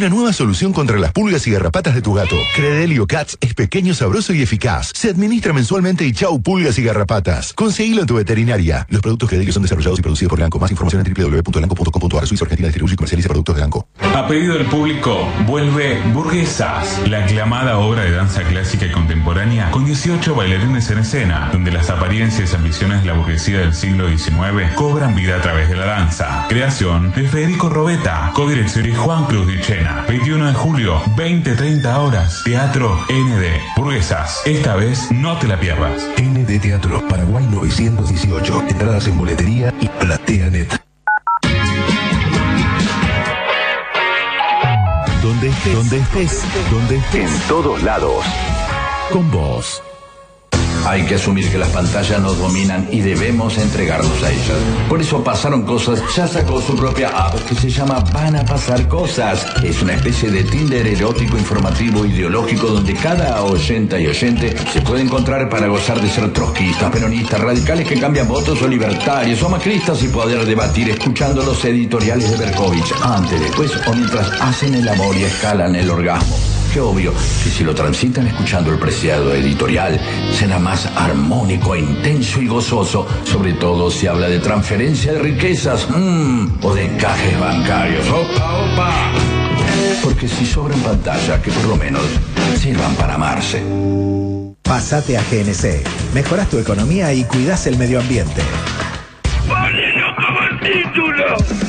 una nueva solución contra las pulgas y garrapatas de tu gato. Credelio Cats es pequeño, sabroso y eficaz. Se administra mensualmente y chau pulgas y garrapatas. Conseguilo en tu veterinaria. Los productos Credelio son desarrollados y producidos por Elanco. Más información en www.elanco.com.ar. Suiza Argentina distribuye y comercializa productos de Elanco. A pedido del público, vuelve Burguesas, la aclamada obra de danza clásica y contemporánea con 18 bailarines en escena, donde las apariencias y ambiciones de la burguesía del siglo XIX cobran vida a través de la danza. Creación de Federico Robeta, codirección de Juan Cruz Dichena. 21 de julio, 20-30 horas, Teatro ND. Burguesas, esta vez no te la pierdas. ND Teatro, Paraguay 918. Entradas en boletería y PlateaNet. Donde estés. En todos lados. Con vos. Hay que asumir que las pantallas nos dominan y debemos entregarnos a ellas. Por eso Pasaron Cosas ya sacó su propia app que se llama Van a Pasar Cosas. Es una especie de Tinder erótico, informativo, ideológico, donde cada oyenta y oyente se puede encontrar para gozar de ser trotskistas, peronistas, radicales que cambian votos o libertarios o macristas y poder debatir escuchando los editoriales de Berkovich antes, después o mientras hacen el amor y escalan el orgasmo. Que obvio que si lo transitan escuchando el preciado editorial será más armónico, intenso y gozoso, sobre todo si habla de transferencia de riquezas o de encajes bancarios. ¡Opa, opa! Porque si sobran pantalla, que por lo menos sirvan para amarse. Pásate a GNC. Mejorás tu economía y cuidás el medio ambiente. ¡Ponelo como el título!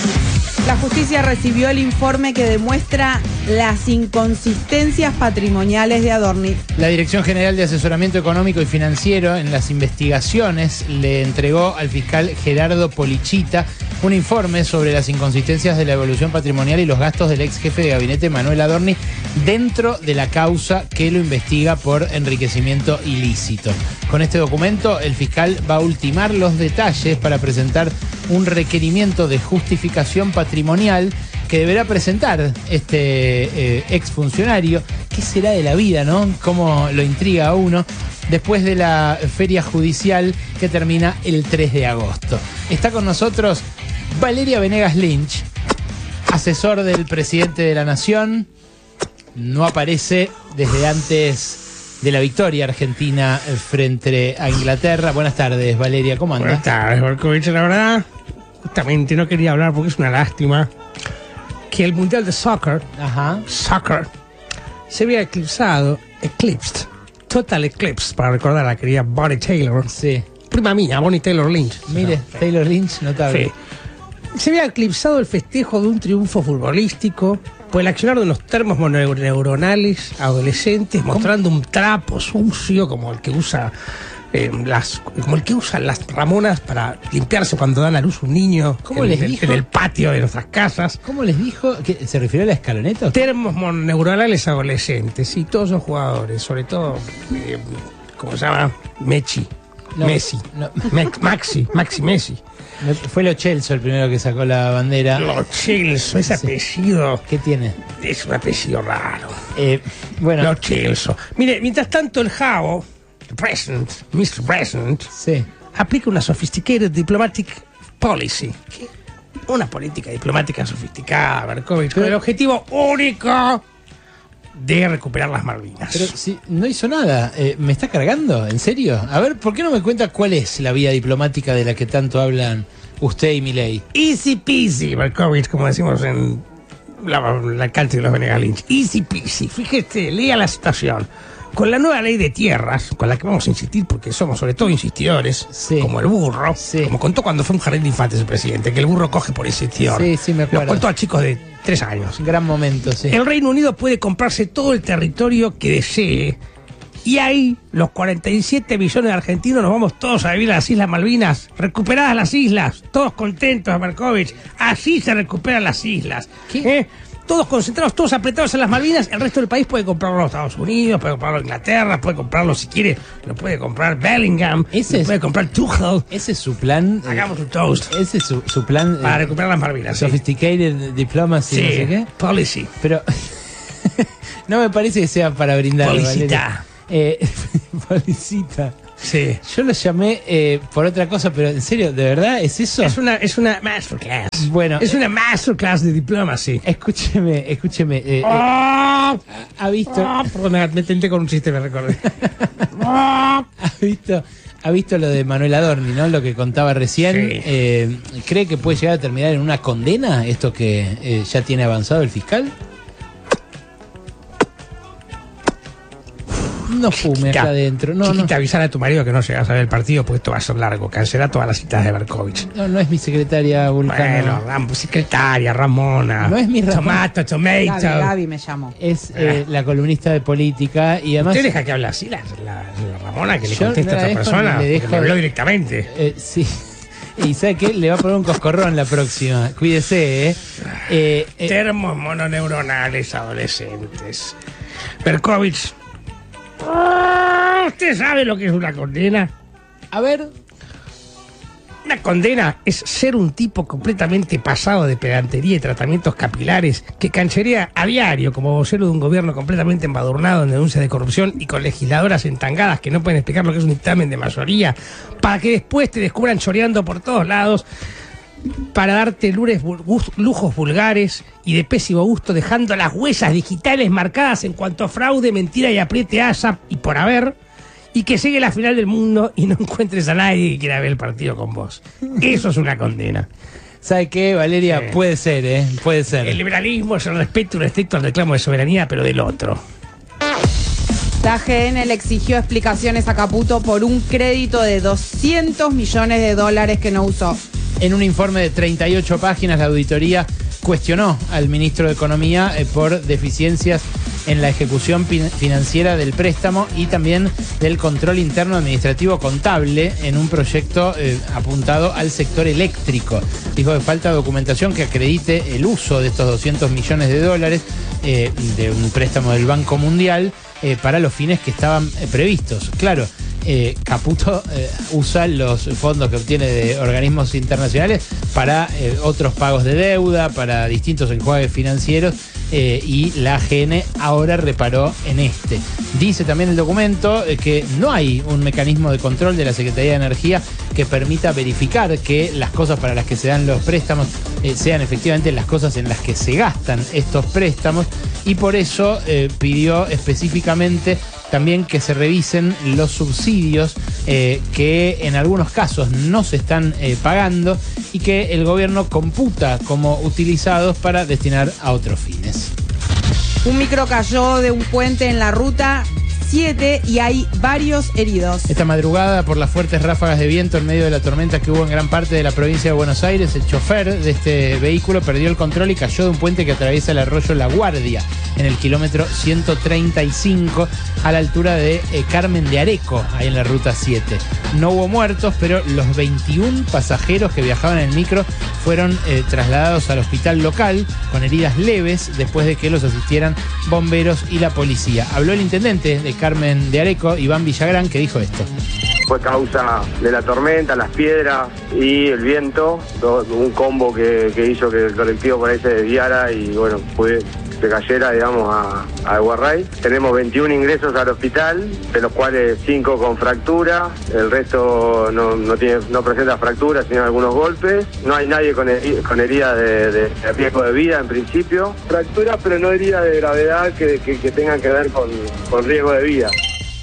La justicia recibió el informe que demuestra las inconsistencias patrimoniales de Adorni. La Dirección General de Asesoramiento Económico y Financiero en las investigaciones le entregó al fiscal Gerardo Polichita un informe sobre las inconsistencias de la evolución patrimonial y los gastos del ex jefe de gabinete Manuel Adorni dentro de la causa que lo investiga por enriquecimiento ilícito. Con este documento, el fiscal va a ultimar los detalles para presentar un requerimiento de justificación patrimonial que deberá presentar este exfuncionario. ¿Qué será de la vida, no? ¿Cómo lo intriga a uno? Después de la feria judicial que termina el 3 de agosto. Está con nosotros Valeria Venegas Lynch, asesor del presidente de la Nación. No aparece desde antes de la victoria argentina frente a Inglaterra. Buenas tardes, Valeria, ¿cómo andas? Buenas tardes, Berkovich. La verdad, justamente no quería hablar porque es una lástima que el Mundial de Soccer, se había eclipsed, total eclipse, para recordar a la querida Bonnie Taylor. Sí. Prima mía, Bonnie Taylor Lynch. Mire, Taylor Lynch, notable. Sí. Se había eclipsado el festejo de un triunfo futbolístico por el accionar de unos termos neuronales adolescentes, mostrando un trapo sucio como el que usa las Ramonas para limpiarse cuando dan a luz un niño en el patio de nuestras casas. ¿Cómo les dijo? ¿Que se refirió a la escaloneta? Termos neuronales adolescentes, y todos son jugadores, sobre todo, ¿cómo se llama? Messi. Messi. Fue Lo Celso el primero que sacó la bandera. Lo Celso, ese apellido. ¿Qué tiene? Es un apellido raro. Bueno. Lo Celso. Mire, mientras tanto el Javo, Mr. President, sí, aplica una sophisticated diplomatic policy. ¿Qué? Una política diplomática sofisticada, Berkovich, con el objetivo único de recuperar las Malvinas. Pero si no hizo nada, ¿me está cargando? ¿En serio? A ver, ¿por qué no me cuenta cuál es la vía diplomática de la que tanto hablan usted y Milei? Easy peasy, Berkovich, como decimos en la alcalde de los Venegas Lynch. Easy peasy. Fíjate, lea la situación. Con la nueva ley de tierras, con la que vamos a insistir porque somos sobre todo insistidores, como el burro, como contó cuando fue un jardín de infantes el presidente, que el burro coge por insistidor. Sí, me acuerdo. Lo contó a chicos de 3 años. Gran momento, sí. El Reino Unido puede comprarse todo el territorio que desee, y ahí los 47 millones de argentinos nos vamos todos a vivir a las Islas Malvinas, recuperadas las islas, todos contentos, Berkovich. Así se recuperan las islas. ¿Qué? Todos concentrados, todos apretados en las Malvinas. El resto del país puede comprarlo a los Estados Unidos, puede comprarlo a Inglaterra, puede comprarlo si quiere, lo puede comprar Bellingham, puede comprar Tuchel. Ese es su plan. Hagamos un toast. Ese es su plan. Para recuperar las Malvinas. Sophisticated diplomacy, sí, no sé qué. Policy. Pero no me parece que sea para brindar. Policita. Policita. Sí. Yo lo llamé por otra cosa, pero en serio, ¿de verdad es eso? Es una masterclass. Bueno, es una masterclass de diplomacy. Escúcheme. ¿Ha visto? Perdón, me tenté con un chiste, me recordé. ¿Ha visto lo de Manuel Adorni, ¿no? Lo que contaba recién. Sí. ¿Cree que puede llegar a terminar en una condena esto que ya tiene avanzado el fiscal? No fume acá adentro. No, Chiquita, avisar a tu marido que no llegas a ver el partido porque esto va a ser largo. Cancela todas las citas de Berkovich. No es mi secretaria Vulcano. Bueno, secretaria, Ramona. No es mi Ramona. Tomato. Gaby me llamó. Es la columnista de política y además... ¿Usted deja que hable así la Ramona que le Yo contesta no a otra persona? le dejo, me habló directamente. Sí. Y ¿sabe qué? Le va a poner un coscorrón la próxima. Cuídese, Termos mononeuronales adolescentes. Berkovich. ¿Usted sabe lo que es una condena? A ver. Una condena es ser un tipo completamente pasado de pedantería y tratamientos capilares que cancherea a diario como vocero de un gobierno completamente embadurnado en denuncias de corrupción y con legisladoras entangadas que no pueden explicar lo que es un dictamen de mayoría, para que después te descubran choreando por todos lados, para darte lujos vulgares y de pésimo gusto, dejando las huellas digitales marcadas en cuanto a fraude, mentira y apriete ASAP y por haber, y que llegue la final del mundo y no encuentres a nadie que quiera ver el partido con vos. Eso es una condena. ¿Sabe qué, Valeria? Puede ser, puede ser. El liberalismo es el respeto y el estricto al reclamo de soberanía, pero del otro. La AGN le exigió explicaciones a Caputo por un crédito de $200 millones que no usó. En un informe de 38 páginas, la auditoría cuestionó al ministro de Economía por deficiencias en la ejecución financiera del préstamo y también del control interno administrativo contable en un proyecto apuntado al sector eléctrico. Dijo que falta documentación que acredite el uso de estos $200 millones de un préstamo del Banco Mundial para los fines que estaban previstos. Claro, Caputo usa los fondos que obtiene de organismos internacionales para otros pagos de deuda, para distintos enjuagues financieros, y la AGN ahora reparó en este. Dice también el documento que no hay un mecanismo de control de la Secretaría de Energía que permita verificar que las cosas para las que se dan los préstamos sean efectivamente las cosas en las que se gastan estos préstamos, y por eso pidió específicamente también que se revisen los subsidios que en algunos casos no se están pagando y que el gobierno computa como utilizados para destinar a otros fines. Un micro cayó de un puente en la ruta 7 y hay varios heridos. Esta madrugada, por las fuertes ráfagas de viento en medio de la tormenta que hubo en gran parte de la provincia de Buenos Aires, el chofer de este vehículo perdió el control y cayó de un puente que atraviesa el arroyo La Guardia en el kilómetro 135 a la altura de Carmen de Areco, ahí en la ruta 7. No hubo muertos, pero los 21 pasajeros que viajaban en el micro fueron trasladados al hospital local con heridas leves después de que los asistieran bomberos y la policía. Habló el intendente de Carmen de Areco, Iván Villagrán, que dijo esto. Fue causa de la tormenta, las piedras y el viento, un combo que hizo que el colectivo por ahí se desviara y bueno, se cayera, digamos, a Guarray. Tenemos 21 ingresos al hospital, de los cuales 5 con fractura, el resto no presenta fracturas, sino algunos golpes. No hay nadie con heridas de riesgo de vida en principio. Fracturas, pero no heridas de gravedad que tengan que ver con riesgo de vida.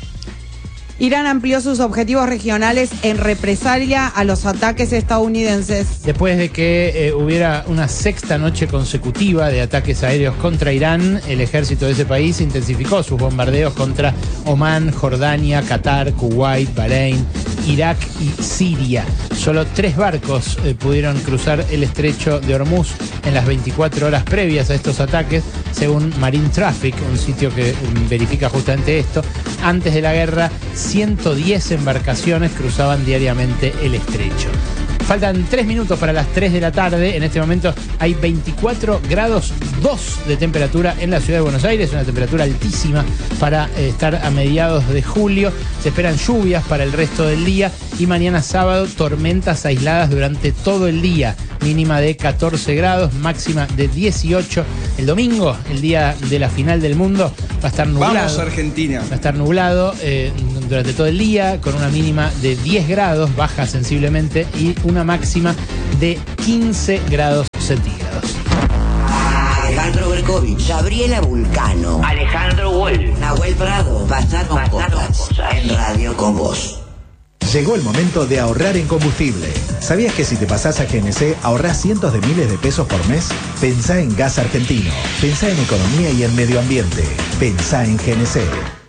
Irán amplió sus objetivos regionales en represalia a los ataques estadounidenses. Después de que hubiera una sexta noche consecutiva de ataques aéreos contra Irán, el ejército de ese país intensificó sus bombardeos contra Omán, Jordania, Qatar, Kuwait, Bahrein, Irak y Siria. Solo 3 barcos pudieron cruzar el estrecho de Hormuz en las 24 horas previas a estos ataques, según Marine Traffic, un sitio que verifica justamente esto. Antes de la guerra, 110 embarcaciones cruzaban diariamente el estrecho. Faltan 3 minutos para las 3 de la tarde. En este momento hay 24 grados 2 de temperatura en la ciudad de Buenos Aires, una temperatura altísima para estar a mediados de julio. Se Se esperan lluvias para el resto del día y mañana sábado tormentas aisladas durante todo el día. Mínima de 14 grados, máxima de 18. El domingo, el día de la final del mundo, va a estar nublado. Vamos, Argentina. Va a estar nublado durante todo el día, con una mínima de 10 grados, baja sensiblemente, y una máxima de 15 grados centígrados. Alejandro Berkovich, Gabriela Vulcano, Alejandro Wolf, Nahuel Prado, pasaron cosas en Radio con Vos. Llegó el momento de ahorrar en combustible. ¿Sabías que si te pasás a GNC ahorrás cientos de miles de pesos por mes? Pensá en gas argentino. Pensá en economía y en medio ambiente. Pensá en GNC.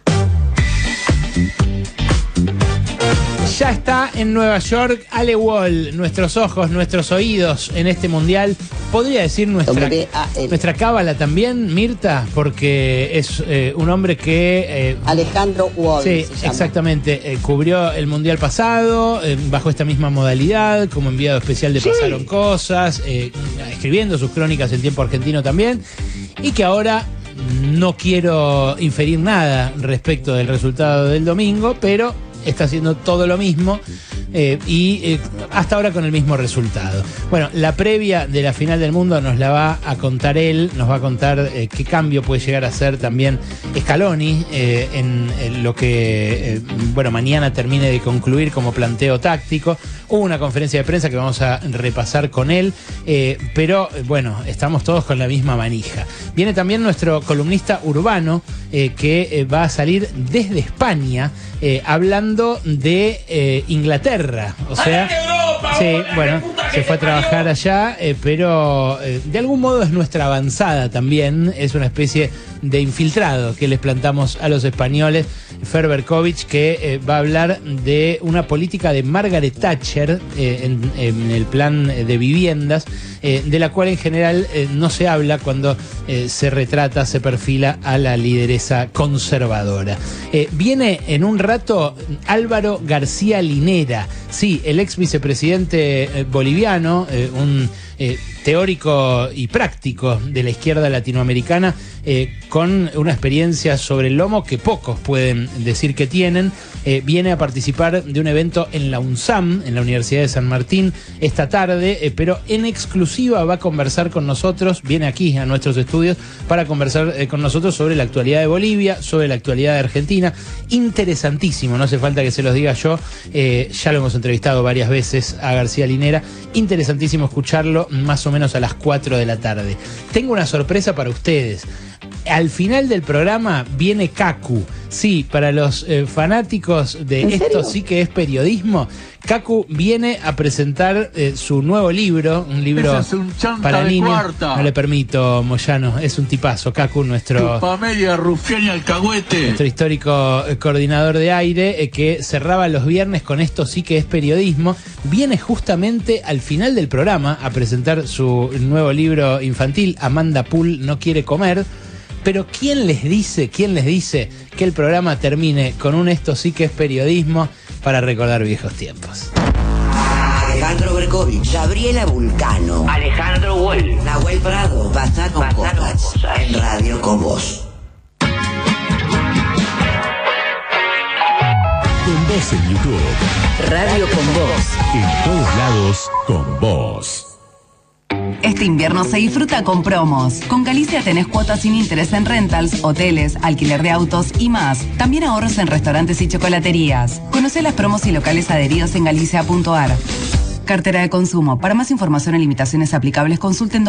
Ya está en Nueva York Ale Wall, nuestros ojos, nuestros oídos en este mundial. Podría decir nuestra cábala también, Mirta, porque es un hombre que... Alejandro Wall. Sí, exactamente. Cubrió el mundial pasado, bajo esta misma modalidad, como enviado especial de Pasaron Cosas, escribiendo sus crónicas en tiempo argentino también, y que ahora... No quiero inferir nada respecto del resultado del domingo, pero está haciendo todo lo mismo y hasta ahora con el mismo resultado. Bueno, la previa de la final del mundo nos la va a contar él, nos va a contar qué cambio puede llegar a hacer también Scaloni en lo que, mañana termine de concluir como planteo táctico. Hubo una conferencia de prensa que vamos a repasar con él, pero estamos todos con la misma manija. Viene también nuestro columnista urbano que va a salir desde España hablando de Inglaterra. O sea, se fue a trabajar allá, pero de algún modo es nuestra avanzada también. Es una especie de infiltrado que les plantamos a los españoles. Fer Berkovich, que va a hablar de una política de Margaret Thatcher en el plan de viviendas, de la cual en general no se habla cuando se retrata, se perfila a la lideresa conservadora. Viene en un rato Álvaro García Linera, sí, el ex vicepresidente boliviano, un teórico y práctico de la izquierda latinoamericana, con una experiencia sobre el lomo que pocos pueden decir que tienen. Viene a participar de un evento en la UNSAM, en la Universidad de San Martín, esta tarde, pero en exclusiva va a conversar con nosotros, viene aquí a nuestros estudios para conversar con nosotros sobre la actualidad de Bolivia, sobre la actualidad de Argentina. Interesantísimo, no hace falta que se los diga yo, ya lo hemos entrevistado varias veces a García Linera. Interesantísimo escucharlo más o menos a las 4 de la tarde. Tengo una sorpresa para ustedes. Al final del programa viene Cacu. Sí, para los fanáticos de esto sí que es periodismo, Cacu viene a presentar su nuevo libro, un libro para niños. Cuarta. No le permito, Moyano, es un tipazo. Cacu, nuestro histórico coordinador de aire, que cerraba los viernes con esto sí que es periodismo, viene justamente al final del programa a presentar su nuevo libro infantil, Amanda Pool no quiere comer. Pero ¿quién les dice que el programa termine con un esto sí que es periodismo para recordar viejos tiempos? Alejandro Berkovich, Gabriela Vulcano, Alejandro Wolf, Nahuel Prado, pasaron cosas en Radio con Vos. Con Vos en YouTube. Radio con Vos. En todos lados, con Vos. Este invierno se disfruta con promos. Con Galicia tenés cuotas sin interés en rentals, hoteles, alquiler de autos y más. También ahorros en restaurantes y chocolaterías. Conocé las promos y locales adheridos en galicia.ar. Cartera de consumo. Para más información y limitaciones aplicables, consulten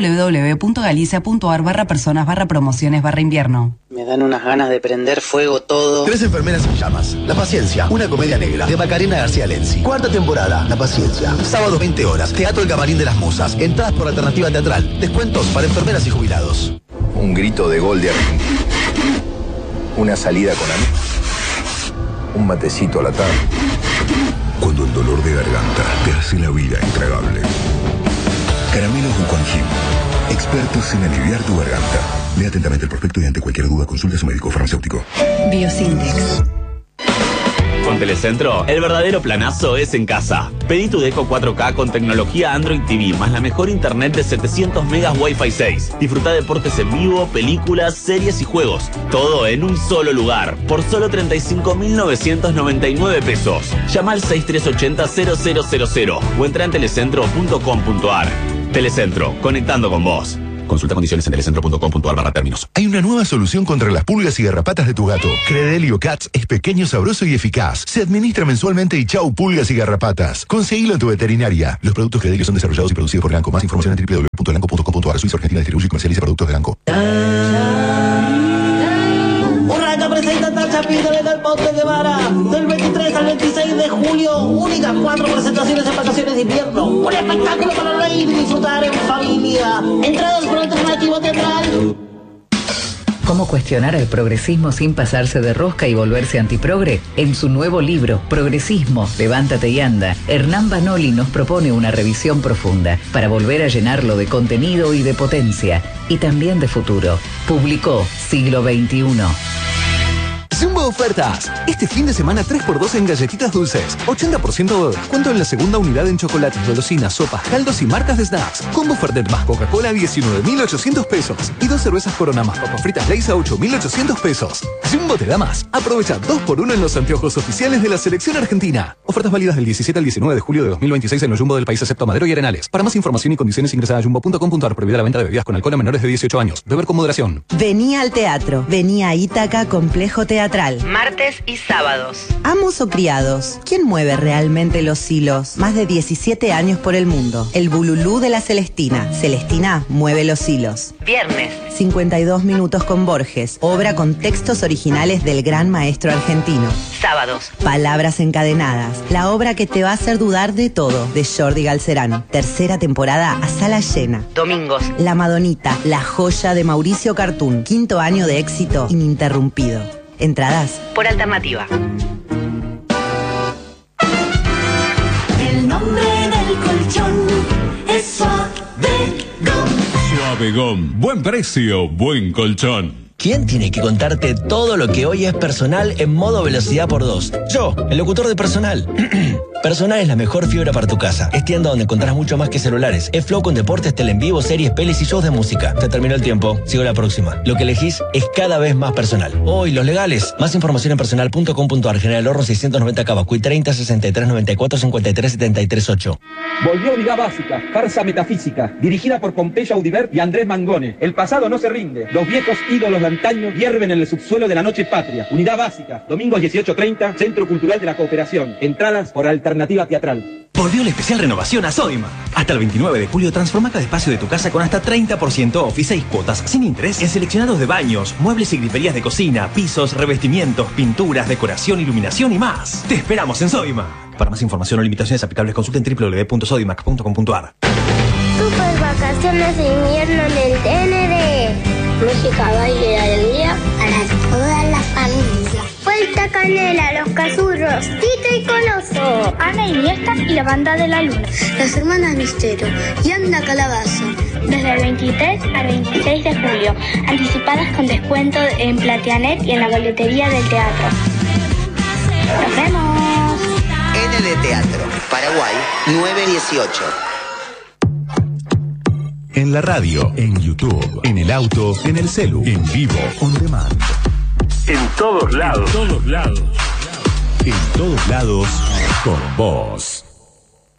www.galicia.ar/personas/promociones/invierno. Me dan unas ganas de prender fuego todo. 3 enfermeras en llamas. La Paciencia, una comedia negra de Macarena García Lenzi. 4ª temporada, La Paciencia. Sábado 20 horas, Teatro El Camarín de las Musas. Entradas por Alternativa Teatral. Descuentos para enfermeras y jubilados. Un grito de gol de Argentina. Una salida con amigos. Un matecito a la tarde. Cuando el dolor de garganta te hace la vida intragable. Caramelos Buconjim. Expertos en aliviar tu garganta. Lea atentamente el prospecto y ante cualquier duda consulte a su médico farmacéutico. Biosintex. Con En Telecentro, el verdadero planazo es en casa. Pedí tu Deco 4K con tecnología Android TV, más la mejor internet de 700 megas Wi-Fi 6. Disfruta deportes en vivo, películas, series y juegos. Todo en un solo lugar, por solo 35.999 pesos. Llama al 6380-0000 o entra en telecentro.com.ar. Telecentro, conectando con vos. Consulta condiciones en telecentro.com.ar/términos. Hay una nueva solución contra las pulgas y garrapatas de tu gato. Credelio Cats es pequeño, sabroso y eficaz. Se administra mensualmente y chau pulgas y garrapatas. Conseguilo en tu veterinaria. Los productos Credelio son desarrollados y producidos por Ganco. Más información en www.ganco.com.ar. Suiza Argentina distribuye y comercializa productos de Ganco. Urraca presenta Tacha Pídele del Ponte Guevara del 23 al 26 de julio. Únicas 4 presentaciones en vacaciones de invierno. Un espectáculo para reír y disfrutar en familia. Entradas por Alternativo Teatral. ¿Cómo cuestionar al progresismo sin pasarse de rosca y volverse antiprogre? En su nuevo libro, Progresismo, Levántate y Anda, Hernán Banoli nos propone una revisión profunda para volver a llenarlo de contenido y de potencia, y también de futuro. Publicó Siglo XXI. Jumbo Ofertas. Este fin de semana 3x2 en galletitas dulces. 80% de descuento en la segunda unidad en chocolates, golosinas, sopas, caldos y marcas de snacks. Combo Fernet más Coca-Cola a 19.800 pesos. Y 2 cervezas Corona más papas fritas Lay's a 8.800 pesos. Jumbo te da más. Aprovecha 2x1 en los anteojos oficiales de la selección argentina. Ofertas válidas del 17 al 19 de julio de 2026 en los Jumbo del país excepto Madero y Arenales. Para más información y condiciones ingresa a jumbo.com.ar. Prohibida la venta de bebidas con alcohol a menores de 18 años. Beber con moderación. Vení al teatro. Vení a Ítaca Complejo Teatral. Martes y sábados. Amos o criados. ¿Quién mueve realmente los hilos? Más de 17 años por el mundo. El Bululú de la Celestina. Celestina mueve los hilos. Viernes. 52 minutos con Borges. Obra con textos originales del gran maestro argentino. Sábados. Palabras encadenadas. La obra que te va a hacer dudar de todo. De Jordi Galcerán. Tercera temporada a sala llena. Domingos. La Madonita. La joya de Mauricio Cartún. 5º año de éxito ininterrumpido. Entradas por Alternativa. El nombre del colchón es Suavegom. Suavegom. Buen precio, buen colchón. ¿Quién tiene que contarte todo lo que hoy es Personal en modo velocidad por 2? Yo, el locutor de Personal. Personal es la mejor fibra para tu casa. Es tienda donde encontrás mucho más que celulares. Es flow con deportes, tele en vivo, series, pelis y shows de música. Te terminó el tiempo. Sigo la próxima. Lo que elegís es cada vez más Personal. Hoy, los legales. Más información en personal.com.ar. General Horno 690 Cabacuy 30 63 94 53 73 8. Volvió Unidad Básica, farsa metafísica, dirigida por Pompeya Audibert y Andrés Mangone. El pasado no se rinde. Los viejos ídolos de antaño hierven en el subsuelo de la noche patria. Unidad Básica, domingos 18:30, Centro Cultural de la Cooperación. Entradas por Alternativa Teatral. Volvió la especial renovación a Sodima. Hasta el 29 de julio transforma cada espacio de tu casa con hasta 30% off y 6 cuotas sin interés en seleccionados de baños, muebles y griferías de cocina, pisos, revestimientos, pinturas, decoración, iluminación y más. Te esperamos en Sodima. Para más información o limitaciones aplicables consulten www.sodimac.com.ar. Super vacaciones de invierno en el TND. Música, baile y alegría para toda la familia. Vuelta Canela, Los Cazurros, Tito y Coloso, Ana y Iniesta y la Banda de la Luna, Las Hermanas Mistero y Anda Calabaza. Desde el 23 al 26 de julio, anticipadas con descuento en Platianet y en la boletería del teatro. ¡Nos vemos! ND Teatro, Paraguay, 918. En la radio, en YouTube, en el auto, en el celu, en vivo, on demand. En todos lados. En todos lados, con vos.